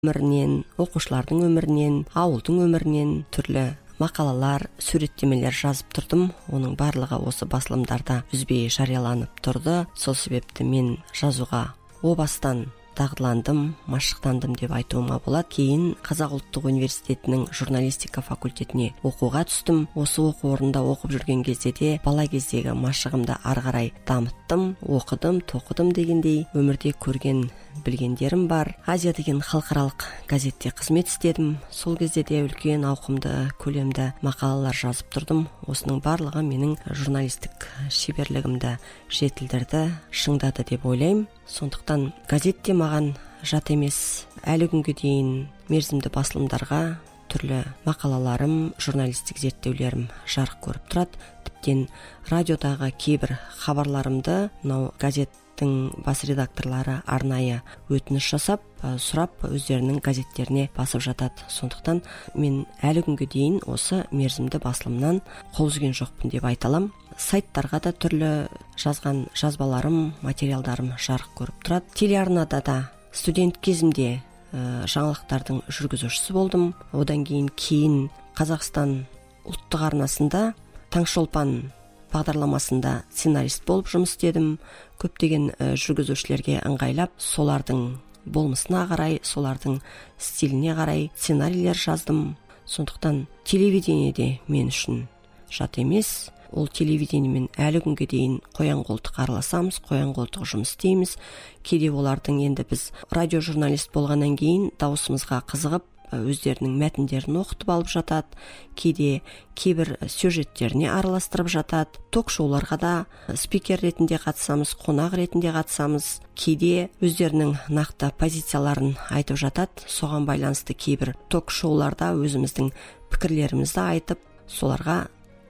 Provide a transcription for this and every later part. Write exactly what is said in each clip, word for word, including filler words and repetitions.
өмірінен, оқушылардың өмірінен, ауылдың өмірінен түрлі мақалалар, суреттемелер жазып тұрдым. Оның барлығы осы басылымдарда үзбей жарияланып тұрды. Сол себепті мен жазуға о бастан дағдыландым, машықтандым деп айтуыма болады. Кейін Қазақ ұлттық университетінің журналистика факультетіне оқуға түстім. Осы оқу орнында оқып жүрген кезде де бала кездегі машығымды ары қарай дамыттым, оқыдым, тоқыдым дегендей өмірде көрген білгендерім бар. Азия деген халықаралық газетте қызмет істедім. Сол кезде де үлкен ауқымды, көлемді мақалалар жазып тұрдым. Осының барлығы менің журналистік шеберлігімді жетілдірді, шыңдады деп ойлаймын. Сондықтан газет те маған жат емес. Әлі күнге дейін мерзімді басылымдарға түрлі мақалаларым, журналистік зерттеулерім жарық көріп тұрады. Тіптен радиодағы кейбір хабарларымды мынау газеттің бас редакторлары арнайы өтініш жасап, сұрап өздерінің газеттеріне басып жатады. Сондықтан мен әлі күнге дейін осы мерзімді басылымнан қол үзген жоқпын деп айта аламын. Сайттарға да түрлі жазған жазбаларым, материалдарым жарық көріп тұрады. Телеарнада да студент кезімде ә, жаңалықтардың жүргізушісі болдым. Одан кейін кейін Қазақстан ұлттық арнасында Таңшолпан бағдарламасында сценарист болып жұмыс істедім. Көптеген ә, жүргізушілерге ыңғайлап, солардың болмысына қарай, солардың стиліне қарай сценарийлер жаздым. Сондықтан телевидение де мен үшін жат емес. Ол телевидениемен әлі күнге дейін қоян-қолтық араласамыз, қоян-қолтық жұмыс істейміз. Кейде олардың енді біз радиожурналист болғаннан кейін дауысымызға қызығып, өздерінің мәтіндерін оқытып алып жатады. Кейде кейбір сюжеттеріне араластырып жатады. Ток-шоуларға да спикер ретінде қатысамыз, қонақ ретінде қатысамыз. Кейде өздерінің нақты позицияларын айтып жатады. Соған байланысты кейбір ток-шоуларда өзіміздің пікірлерімізді айтып, соларға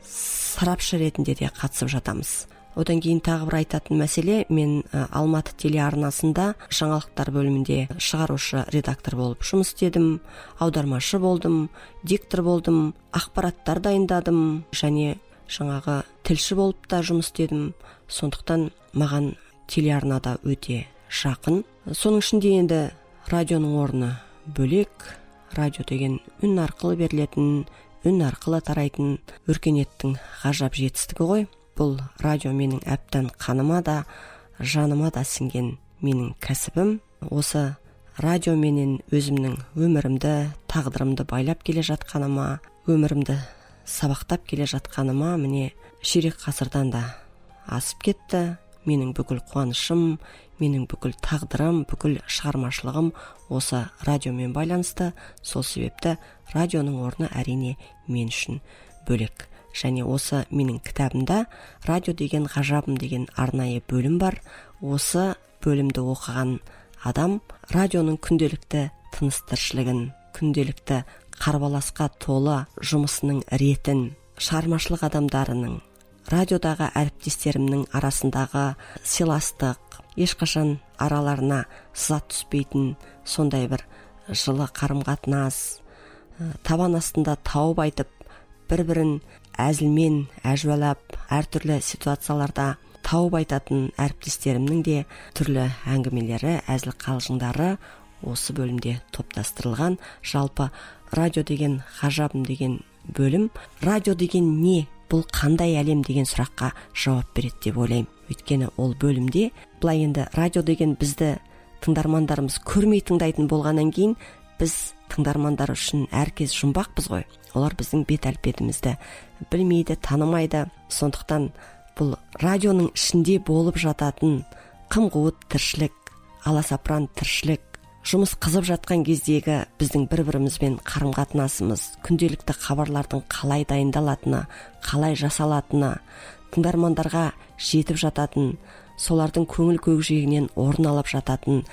сарапшы ретінде де қатысып жатамыз. Одан кейін тағы бір айтатын мәселе, мен ә, Алматы телеарнасында жаңалықтар бөлімінде шығарушы редактор болып жұмыс істедім, аудармашы болдым, диктор болдым, ақпараттар дайындадым және жаңағы тілші болып та жұмыс істедім. Сондықтан маған телеарнада өте жақын. Соның ішінде енді радионың орны бөлек. Радио деген үн арқылы берілетін, үн арқылы тарайтын өркениеттің ғажап жетістігі ғой. Бұл радио менің әбден қаныма да, жаныма да сіңген менің кәсібім. Осы радио менен өзімнің өмірімді, тағдырымды байлап келе жатқаныма, өмірімді сабақтап келе жатқаныма міне ширек ғасырдан да асып кетті. Менің бүкіл қуанышым, менің бүкіл тағдырым, бүкіл шығармашылығым осы радиомен байланысты. Сол себепті радионың орны әрине мен үшін бөлек. Және осы менің кітабымда радио деген ғажабым деген арнайы бөлім бар. Осы бөлімді оқыған адам радионың күнделікті тыныс тіршілігін, күнделікті қарбаласқа толы жұмысының ретін, шығармашылық адамдарының, радиодағы әріптестерімнің арасындағы сыйластық, ешқашан араларына сызат түспейтін сондай бір жылы қарым-қатынас, табан астында тауып айтып, бір-бірін әзілмен әжуалап, әртүрлі ситуацияларда тауып айтатын әріптестерімнің де түрлі әңгімелері, әзіл қалжыңдары осы бөлімде топтастырылған. Жалпы радио деген ғажабым деген бөлім, радио деген не, бұл қандай әлем деген сұраққа жауап береді деп ойлаймын. Өйткені ол бөлімде былай енді радио деген бізді тыңдармандарымыз көрмей тыңдайтын болғаннан кейін біз тыңдармандар үшін әркез жұмбақпыз ғой. Олар біздің бет әлпетімізді білмейді, танымайды. Сондықтан бұл радионың ішінде болып жататын қым-қуыт тіршілік, аласапыран тіршілік, жұмыс қызып жатқан кездегі біздің бір-бірімізбен қарым-қатынасымыз, күнделікті хабарлардың қалай дайындалатыны, қалай жасалатыны, тыңдармандарға жетіп жататын, солардың көңіл көкжиегінен орын алып жататын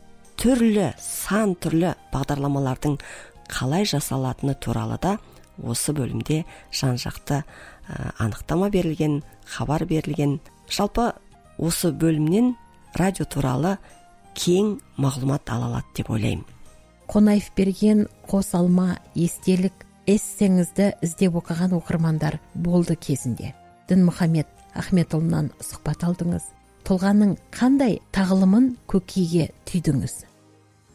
түрлі, сан түрлі бағдарламалардың қалай жасалатыны туралы да осы бөлімде жан-жақты ә, анықтама берілген, хабар берілген. Жалпы осы бөлімнен радио туралы кең мағлұмат ала алады деп ойлаймын. Қонаев берген қос алма естелік эссеңізді іздеп оқыған оқырмандар болды кезінде. Дінмұхамед Ахметұлынан сұхбат алдыңыз. Тұлғаның қандай тағылымын көкейге түйдіңіз?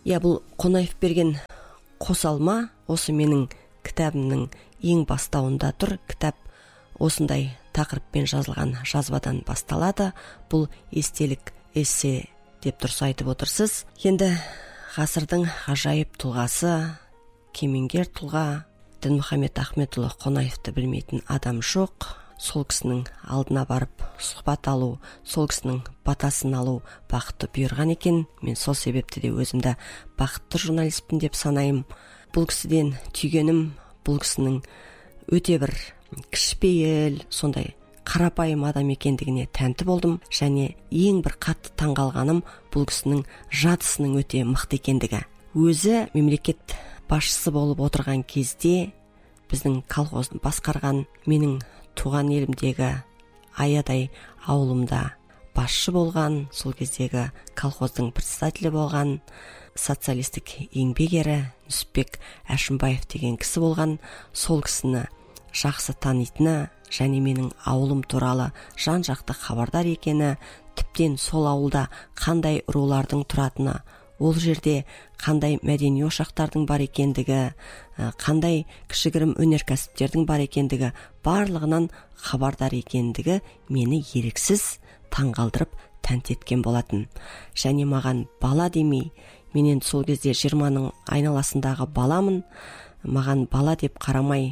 Иә, бұл Қонаев берген қос алма осы менің кітабымның ең бастауында тұр. Кітап осындай тақырыппен жазылған жазбадан басталады. Бұл естелік эссе деп дұрыс айтып отырсыз. Енді ғасырдың ғажайып тұлғасы, кемеңгер тұлға Дінмұхамед Ахметұлы Қонаевты білмейтін адам жоқ. Сол кісінің алдына барып сұхбат алу, сол кісінің батасын алу бақытты бұйырған екен. Мен сол себепті де өзімді бақытты журналистпін деп санаймын. Бұл кісіден түйгенім, бұл кісінің өте бір кішіпейіл, сондай қарапайым адам екендігіне тәнті болдым. Және ең бір қатты таңғалғаным бұл кісінің жадысының өте мықты екендігі. Өзі мемлекет басшысы болып отырған кезде біздің колхозды басқарған, менің туған елімдегі аядай ауылымда басшы болған, сол кездегі колхоздың председателі болған, социалистік еңбек ері Нүсіпбек Әшімбаев деген кісі болған. Сол кісіні жақсы танитыны және менің ауылым туралы жан жақты хабардар екені, тіптен сол ауылда қандай рулардың тұратыны, ол жерде қандай мәдени ошақтардың бар екендігі, қандай кішігірім өнеркәсіптердің бар екендігі, барлығынан хабардар екендігі мені еріксіз таңғалдырып тәнті еткен болатын. Және маған бала демей, менен сол кезде жиырманың айналасындағы баламын, маған бала деп қарамай,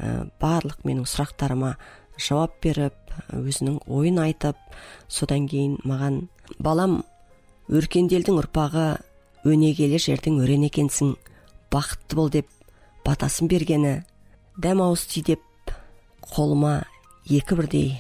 барлық менің сұрақтарыма жауап беріп, өзінің ойын айтып, содан кейін маған балам, өркенделдің ұрпағы, өнегелі жердің өрен екенсің, бақытты бол деп батасын бергені, дәм ауыз ти деп қолыма екі бірдей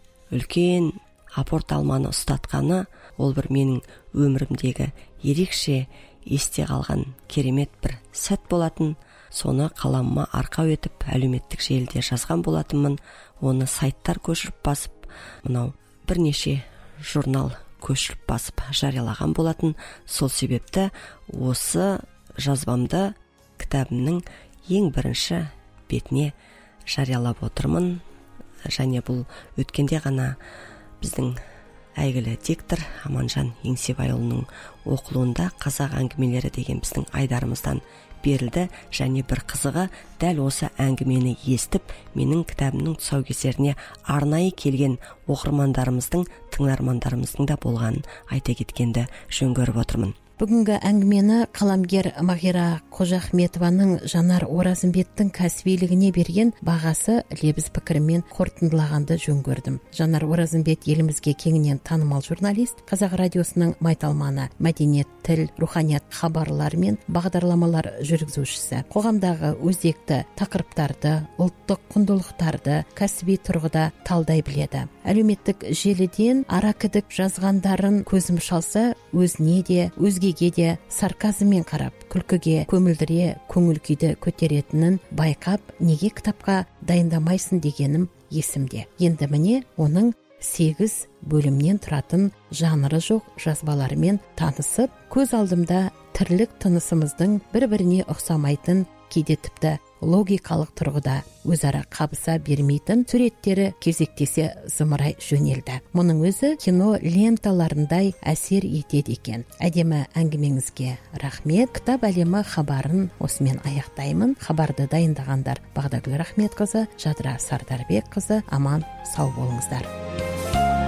үлкен апорт алманы ұстатқаны, ол бір менің өмірімдегі ерекше есте қалған керемет бір сәт болатын. Соны қаламыма арқау етіп әлеуметтік желіде жазған болатынмын. Оны сайттар көшіріп басып, мынау бірнеше журнал көшіріп басып жариялаған болатын. Сол себепті осы жазбамды кітабымның ең бірінші бетіне жариялап отырмын. Және бұл өткенде ғана біздің әйгілі диктор Аманжан Еңсебайұлының оқылуында қазақ әңгімелері деген біздің айдарымыздан берілді. Және бір қызығы, дәл осы әңгімені естіп, менің кітабымның тұсаукесеріне арнайы келген оқырмандарымыздың, тыңдармандарымыздың да болғанын айта кеткенді жөн көріп отырмын. Бүгінгі әңгімені қаламгер Мағира Қожахметованың Жанар Оразымбеттің кәсібилігіне берген бағасы лебіз пікірімен қорытындылағанды жөн көрдім. Жанар Оразымбет елімізге кеңінен танымал журналист, Қазақ радиосының майталманы, мәдениет, тіл, руханият хабарлар мен бағдарламалар жүргізушісі. Қоғамдағы өзекті тақырыптарды, ұлттық құндылықтарды кәсіби тұрғыда талдай біледі. Әлеуметтік желіден аракідік жазғандарын көзім шалса, өзіне де, өзгеге де сарказммен қарап, күлкіге көмілдіре көңіл күйді көтеретінін байқап, неге кітапқа дайындамайсың дегенім есімде. Енді міне оның сегіз бөлімнен тұратын жанры жоқ жазбаларымен танысып, көз алдымда тірлік тынысымыздың бір-біріне ұқсамайтын, кейде тіпті логикалық тұрғыда өзара қабыса бермейтін суреттері кезектесе зымырай жөнелді. Мұның өзі кино ленталарындай әсер етеді екен. Әдемі әңгімеңізге рахмет. Кітап әлемі хабарын осымен аяқтаймын. Хабарды дайындағандар Бағдагүл Рахметқызы, Жадыра Сардарбекқызы. Аман сау болыңыздар.